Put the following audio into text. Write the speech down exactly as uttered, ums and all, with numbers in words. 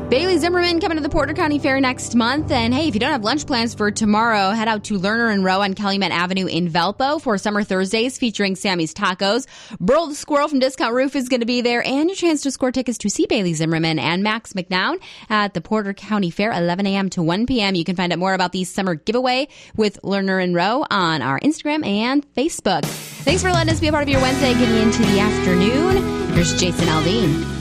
Bailey Zimmerman coming to the Porter County Fair next month. And hey, if you don't have lunch plans for tomorrow, head out to Lerner and Rowe on Calumet Avenue in Valpo for Summer Thursdays featuring Sammy's Tacos. Burl the Squirrel from Discount Roof is going to be there, and your chance to score tickets to see Bailey Zimmerman and Max McNown at the Porter County Fair, eleven a.m. to one p.m. You can find out more about the summer giveaway with Lerner and Rowe on our Instagram and Facebook. Thanks for letting us be a part of your Wednesday, getting into the afternoon. Here's Jason Aldean.